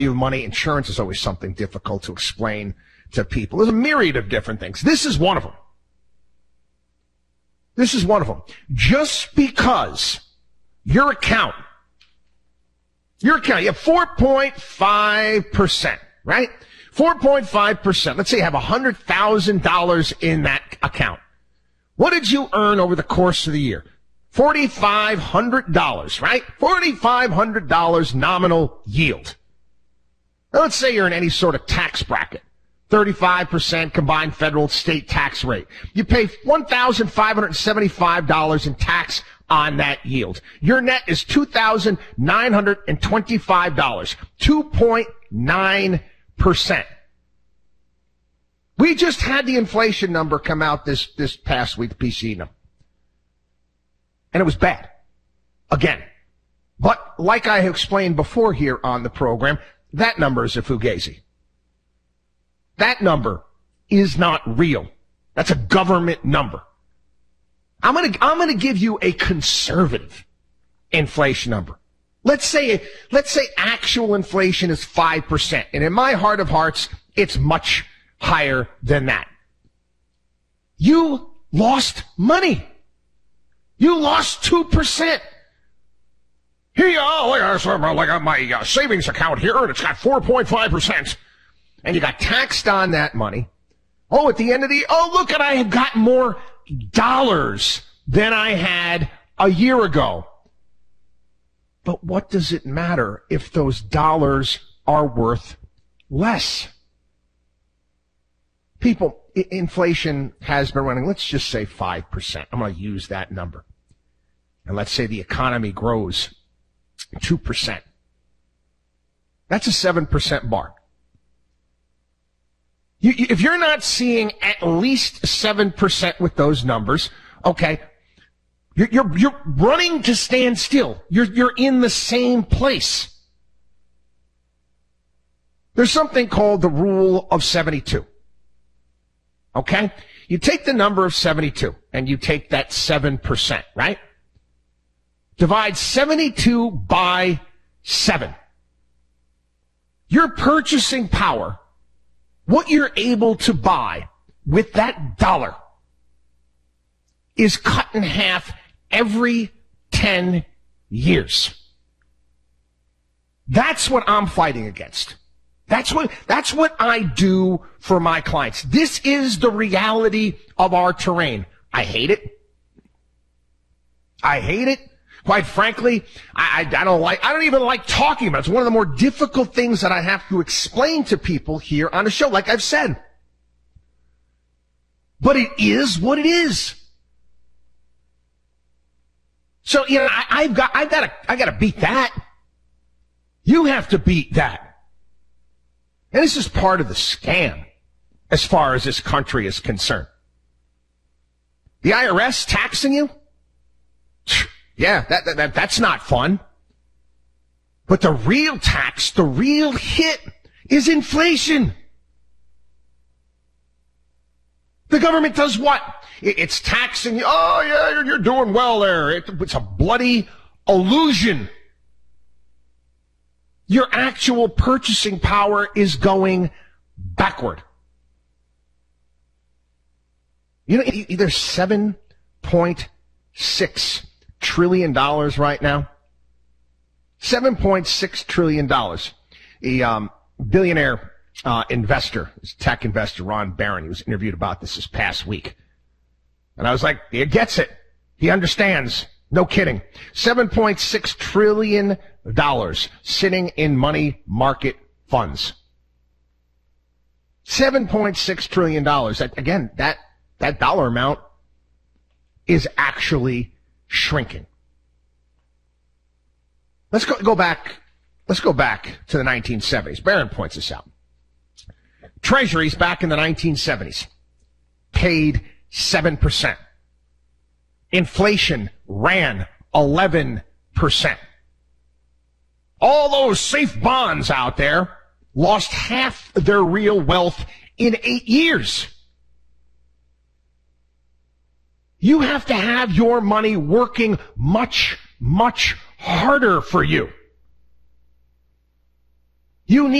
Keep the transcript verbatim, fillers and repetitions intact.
of money. Insurance is always something difficult to explain to people. There's a myriad of different things. This is one of them. This is one of them. Just because your account, your account, you have four point five percent, right? four point five percent. Let's say you have one hundred thousand dollars in that account. What did you earn over the course of the year? four thousand five hundred dollars, right? four thousand five hundred dollars nominal yield. Now, let's say you're in any sort of tax bracket. thirty-five percent combined federal state tax rate. You pay one thousand five hundred seventy-five dollars in tax on that yield. Your net is two thousand nine hundred twenty-five dollars, two point nine percent. We just had the inflation number come out this, this past week, the P C E number. And it was bad. Again. But like I have explained before here on the program, that number is a fugazi. That number is not real. That's a government number. I'm gonna, I'm gonna give you a conservative inflation number. Let's say, let's say actual inflation is five percent. And in my heart of hearts, it's much higher than that. You lost money. You lost two percent. Here you are, look at, look at my uh, savings account here, and it's got four point five percent. And you got taxed on that money. Oh, at the end of the, oh, look at, I have got more dollars than I had a year ago. But what does it matter if those dollars are worth less? People, I- inflation has been running, let's just say five percent. I'm going to use that number. And let's say the economy grows two percent. That's a seven percent bar. You, you, if you're not seeing at least seven percent with those numbers, okay, you're, you're, you're running to stand still. You're, you're in the same place. There's something called the rule of seventy-two. Okay? You take the number of seventy-two and you take that seven percent, right? Divide seventy-two by seven. Your purchasing power, what you're able to buy with that dollar, is cut in half every ten years. That's what I'm fighting against. That's what, that's what I do for my clients. This is the reality of our terrain. I hate it. I hate it. Quite frankly, I, I, I don't like, I don't even like talking about it. It's one of the more difficult things that I have to explain to people here on the show, like I've said. But it is what it is. So, you know, I, I've got, I've got to, I got to beat that. You have to beat that. And this is part of the scam as far as this country is concerned. The I R S taxing you? Yeah, that, that, that's not fun. But the real tax, the real hit is inflation. The government does what? It, it's taxing you. Oh, yeah, you're, you're doing well there. It, it's a bloody illusion. Your actual purchasing power is going backward. You know, there's seven point six trillion dollars right now. seven point six trillion dollars. A um, billionaire uh, investor, tech investor, Ron Barron, he was interviewed about this this past week. And I was like, he gets it. He understands. No kidding. seven point six trillion dollars sitting in money market funds. seven point six trillion dollars. That, again, that, that dollar amount is actually shrinking. Let's go, go back, let's go back to the nineteen seventies. Barron points this out. Treasuries back in the nineteen seventies paid seven percent. Inflation ran eleven percent. All those safe bonds out there lost half their real wealth in eight years. You have to have your money working much, much harder for you. You need